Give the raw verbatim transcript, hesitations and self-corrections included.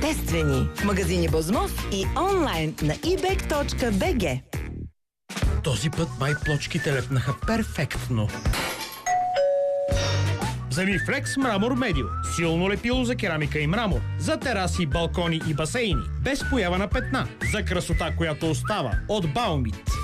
естествени. В магазини Бозмов и онлайн на ибек точка би джи. Този път май плочките лепнаха перфектно. Вземи Флекс Мрамор Медио. Силно лепило за керамика и мрамор. За тераси, балкони и басейни. Без поява на петна. За красота, която остава. От Баумит.